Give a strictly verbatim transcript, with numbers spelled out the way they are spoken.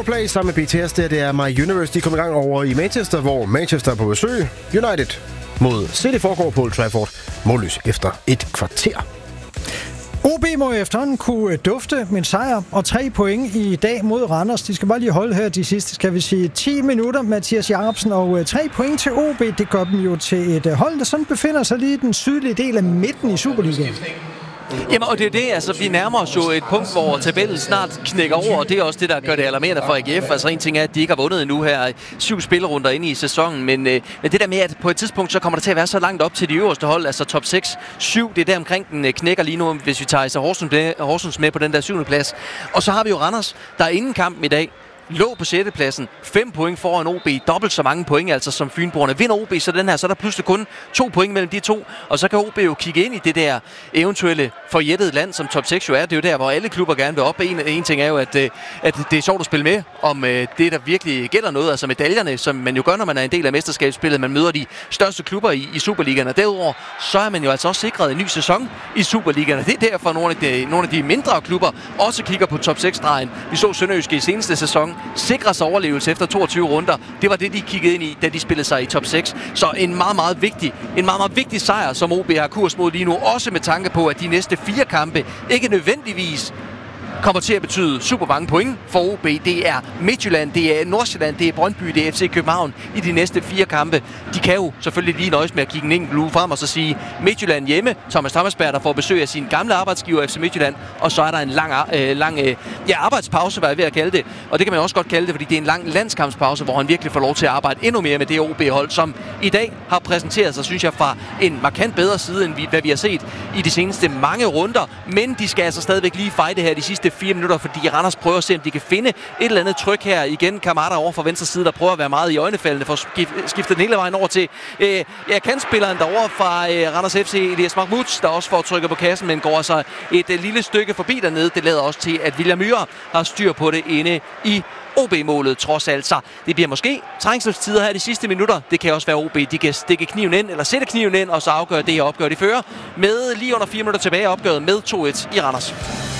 Coldplay sammen med B T S, det er My Universe. De kom i gang over i Manchester, hvor Manchester er på besøg. United mod City foregår på Old Trafford. Målløs efter et kvarter. O B må efterhånden kunne dufte med en sejr og tre point i dag mod Randers. De skal bare lige holde her de sidste, skal vi sige, ti minutter. Mathias Jacobsen, og tre point til O B, det gør dem jo til et hold, der sådan befinder sig lige i den sydlige del af midten i Superligaen. Jamen, og det er det, altså vi nærmer os jo et punkt, hvor tabellen snart knækker over, og det er også det, der gør det alarmerende for A G F. Altså en ting er, at de ikke har vundet endnu her syv spillerunder inde i sæsonen, men, øh, men det der med, at på et tidspunkt, så kommer det til at være så langt op til de øverste hold, altså top seks, syv, det er der omkring den øh, knækker lige nu, hvis vi tager så Horsens med, Horsens med på den der syvende plads. Og så har vi jo Randers, der inden kampen i dag lå på sjette pladsen, fem point foran O B, dobbelt så mange point, altså som Fynboerne. Vinder O B så den her, så er der pludselig kun to point mellem de to, og så kan O B jo kigge ind i det der eventuelle forjættede land, som top seks jo er. Det er jo der, hvor alle klubber gerne vil op. En, en ting er jo, at, at det er sjovt at spille med om det, der virkelig gælder noget, altså medaljerne, som man jo gør, når man er en del af mesterskabsspillet. Man møder de største klubber i, i Superligaen, og derudover, så er man jo altså også sikret en ny sæson i Superligaen. Det er derfor, nogle af de, nogle af de mindre klubber også kigger på top seks-stregen. Vi så Sønderjyske i seneste sæson sikre sig overlevelse efter toogtyve runder. Det var det, de kiggede ind i, da de spillede sig i top seks. Så en meget, meget vigtig, en meget, meget vigtig sejr, som O B har kurs mod lige nu. Også med tanke på, at de næste fire kampe ikke nødvendigvis kommer til at betyde super mange point for O B. Det er Midtjylland, det er Nordsjælland, det er Brøndby, det er F C København i de næste fire kampe. De kan jo selvfølgelig lige nøjes med at kigge en enkelt uge frem og så sige Midtjylland hjemme. Thomas Thomasberg, der får besøg af sin gamle arbejdsgiver F C Midtjylland. Og så er der en lang, øh, lang øh, ja, arbejdspause, hvad jeg ved at kalde det. Og det kan man også godt kalde det, fordi det er en lang landskampspause, hvor han virkelig får lov til at arbejde endnu mere med det O B-hold, som i dag har præsenteret sig, synes jeg, fra en markant bedre side, end vi, hvad vi har set i de seneste mange runder. Men de skal altså stadigvæk lige fighte her de sidste fire minutter, fordi Randers prøver at se, om de kan finde et eller andet tryk her. Igen Kamada over fra venstre side, der prøver at være meget i øjnefaldene for at skifte den hele vejen over til øh, ja, kantspilleren derovre fra øh, Randers F C, Elias Mahmoud, der også får trykket på kassen, men går altså et øh, lille stykke forbi dernede. Det lader også til, at William Myhre har styr på det inde i O B-målet trods alt. Så det bliver måske trængselstider her de sidste minutter. Det kan også være O B, de kan stikke kniven ind, eller sætte kniven ind, og så afgøre det her opgør. De fører med lige under fire minutter tilbage opgøret med to et i Randers.